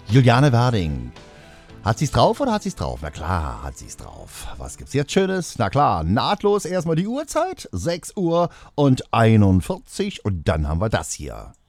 Juliane Werding. Hat sie's drauf oder hat sie's drauf? Na klar, hat sie's drauf. Was gibt's jetzt Schönes? Na klar, nahtlos erstmal die Uhrzeit. 6 Uhr und 41 und dann haben wir das hier.